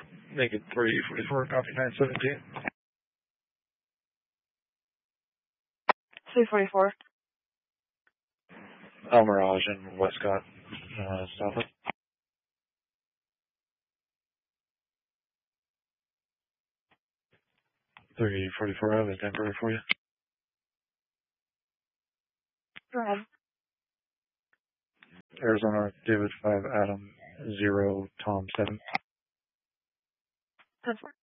Make it 344, copy 917. 344. El Mirage in Westcott, Southwood. 344 Ave is temporary for you. Go ahead. Arizona, David 5, Adam 0, Tom 7. 10-4.